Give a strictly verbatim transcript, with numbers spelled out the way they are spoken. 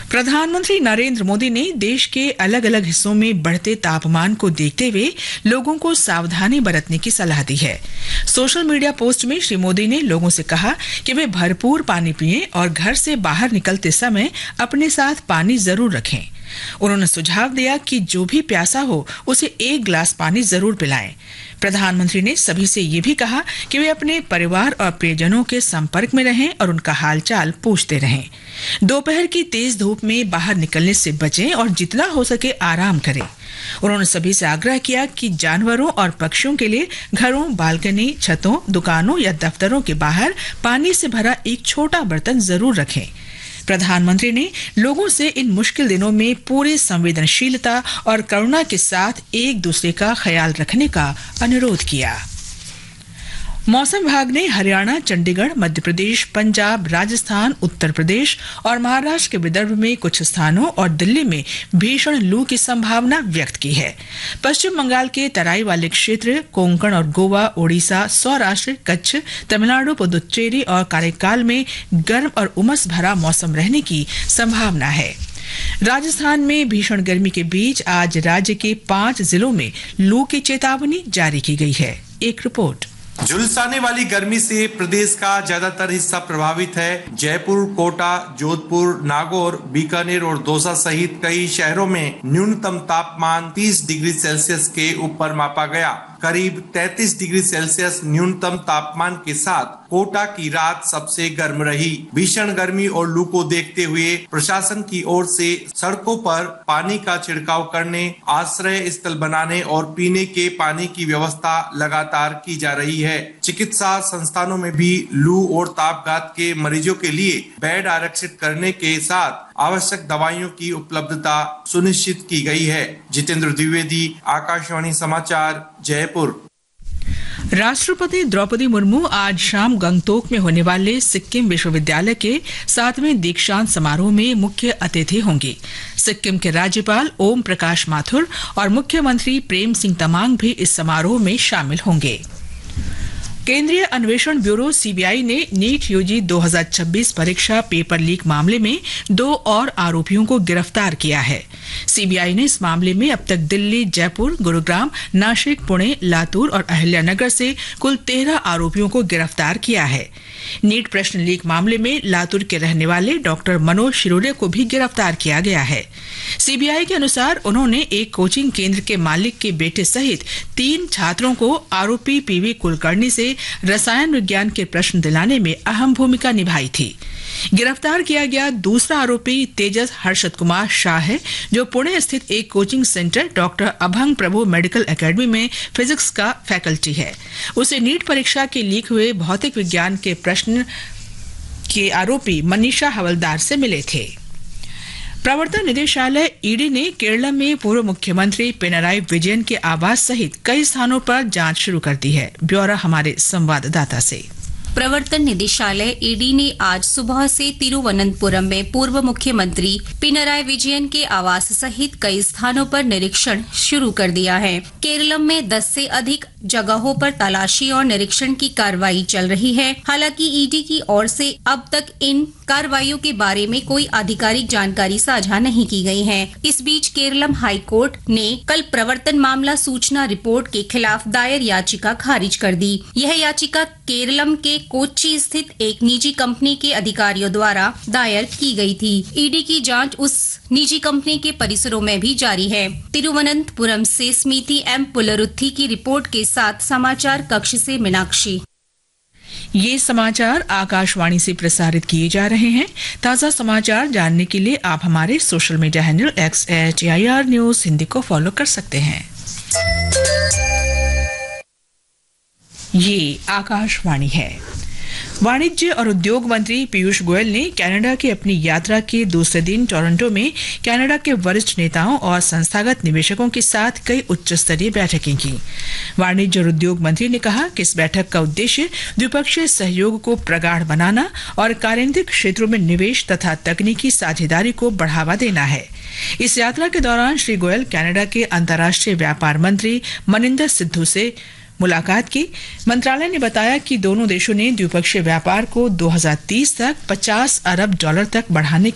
प्रधानमंत्री नरेंद्र मोदी ने देश के अलग अलग हिस्सों में बढ़ते तापमान को देखते हुए लोगों को सावधानी बरतने की सलाह दी है। सोशल मीडिया पोस्ट में श्री मोदी ने लोगों से कहा कि वे भरपूर पानी पिएं और घर से बाहर निकलते समय अपने साथ पानी जरूर रखें। उन्होंने सुझाव दिया कि जो भी प्यासा हो उसे एक गिलास पानी जरूर पिलाएं। प्रधानमंत्री ने सभी से ये भी कहा कि वे अपने परिवार और प्रियजनों के संपर्क में रहें और उनका हालचाल पूछते रहें। दोपहर की तेज धूप में बाहर निकलने से बचें और जितना हो सके आराम करें। उन्होंने सभी से आग्रह किया कि जानवरों और पक्षियों के लिए घरों, बालकनी, छतों, दुकानों या दफ्तरों के बाहर पानी से भरा एक छोटा बर्तन जरूर रखें। प्रधानमंत्री ने लोगों से इन मुश्किल दिनों में पूरी संवेदनशीलता और करुणा के साथ एक दूसरे का ख्याल रखने का अनुरोध किया। मौसम विभाग ने हरियाणा, चंडीगढ़, मध्य प्रदेश, पंजाब, राजस्थान, उत्तर प्रदेश और महाराष्ट्र के विदर्भ में कुछ स्थानों और दिल्ली में भीषण लू की संभावना व्यक्त की है। पश्चिम बंगाल के तराई वाले क्षेत्र, कोंकण और गोवा, ओडिशा, सौराष्ट्र, कच्छ, तमिलनाडु, पुदुचेरी और काराकाल में गर्म और उमस भरा मौसम रहने की संभावना है। राजस्थान में भीषण गर्मी के बीच आज राज्य के पांच जिलों में लू की चेतावनी जारी की गई है। एक रिपोर्ट। झुलसाने वाली गर्मी से प्रदेश का ज्यादातर हिस्सा प्रभावित है। जयपुर, कोटा, जोधपुर, नागौर, बीकानेर और दौसा सहित कई शहरों में न्यूनतम तापमान तीस डिग्री सेल्सियस के ऊपर मापा गया। करीब तैंतीस डिग्री सेल्सियस न्यूनतम तापमान के साथ कोटा की रात सबसे गर्म रही। भीषण गर्मी और लू को देखते हुए प्रशासन की ओर से सड़कों पर पानी का छिड़काव करने, आश्रय स्थल बनाने और पीने के पानी की व्यवस्था लगातार की जा रही है। चिकित्सा संस्थानों में भी लू और तापघात के मरीजों के लिए बेड आरक्षित करने के साथ आवश्यक दवाइयों की उपलब्धता सुनिश्चित की गई है। जितेंद्र द्विवेदी, आकाशवाणी समाचार, जयपुर। राष्ट्रपति द्रौपदी मुर्मू आज शाम गंगटोक में होने वाले सिक्किम विश्वविद्यालय के सातवें दीक्षांत समारोह में मुख्य अतिथि होंगे। सिक्किम के राज्यपाल ओम प्रकाश माथुर और मुख्यमंत्री प्रेम सिंह तमांग भी इस समारोह में शामिल होंगे। केंद्रीय अन्वेषण ब्यूरो सीबीआई ने नीट यूजी दो हज़ार छब्बीस परीक्षा पेपर लीक मामले में दो और आरोपियों को गिरफ्तार किया है। सीबीआई ने इस मामले में अब तक दिल्ली, जयपुर, गुरुग्राम, नासिक, पुणे, लातूर और अहिल्यानगर से कुल तेरह आरोपियों को गिरफ्तार किया है। नीट प्रश्न लीक मामले में लातूर के रहने वाले डॉक्टर मनोज शिरोडे को भी गिरफ्तार किया गया है। सीबीआई के अनुसार उन्होंने एक कोचिंग केंद्र के मालिक के बेटे सहित तीन छात्रों को आरोपी पीवी कुलकर्णी से रसायन विज्ञान के प्रश्न दिलाने में अहम भूमिका निभाई थी। गिरफ्तार किया गया दूसरा आरोपी तेजस हर्षद कुमार शाह है, जो पुणे स्थित एक कोचिंग सेंटर डॉक्टर अभंग प्रभु मेडिकल एकेडमी में फिजिक्स का फैकल्टी है। उसे नीट परीक्षा के लीक हुए भौतिक विज्ञान के प्रश्न के आरोपी मनीषा हवलदार से मिले थे। प्रवर्तन निदेशालय ईडी ने केरल में पूर्व मुख्यमंत्री पिनराई विजयन के आवास सहित कई स्थानों पर जांच शुरू कर दी है। ब्यौरा हमारे संवाददाता से। प्रवर्तन निदेशालय ईडी ने आज सुबह से तिरुवनंतपुरम में पूर्व मुख्यमंत्री पिनराई विजयन के आवास सहित कई स्थानों पर निरीक्षण शुरू कर दिया है। केरलम में दस से अधिक जगहों पर तलाशी और निरीक्षण की कार्रवाई चल रही है। हालांकि ईडी की ओर से अब तक इन कार्रवाइयों के बारे में कोई आधिकारिक जानकारी साझा नहीं की गई है। इस बीच केरलम हाई कोर्ट ने कल प्रवर्तन मामला सूचना रिपोर्ट के खिलाफ दायर याचिका खारिज कर दी। यह याचिका केरलम के कोच्चि स्थित एक निजी कंपनी के अधिकारियों द्वारा दायर की गई थी। ईडी की जांच उस निजी कंपनी के परिसरों में भी जारी है। तिरुवनंतपुरम से स्मिति एम पुलरुत्थी की रिपोर्ट के साथ समाचार कक्ष से मीनाक्षी। ये समाचार आकाशवाणी से प्रसारित किए जा रहे हैं। ताजा समाचार जानने के लिए आप हमारे social media handle x eight A I R news Hindi को फॉलो कर सकते हैं। ये आकाशवाणी है। वाणिज्य और उद्योग मंत्री पीयूष गोयल ने कनाडा की अपनी यात्रा के दूसरे दिन टोरंटो में कनाडा के वरिष्ठ नेताओं और संस्थागत निवेशकों के साथ कई उच्च स्तरीय बैठकें की। वाणिज्य और उद्योग मंत्री ने कहा कि इस बैठक का उद्देश्य द्विपक्षीय सहयोग को प्रगाढ़ बनाना और कार्यान्वित क्षेत्रों में निवेश तथा तकनीकी साझेदारी को बढ़ावा देना है। इस यात्रा के दौरान श्री गोयल कनाडा के अंतर्राष्ट्रीय व्यापार मंत्री मनिंदर सिद्धू से मुलाकात की। मंत्रालय ने बताया कि दोनों देशों ने द्विपक्षीय व्यापार को दो हज़ार तीस तक पचास अरब डॉलर तक बढ़ाने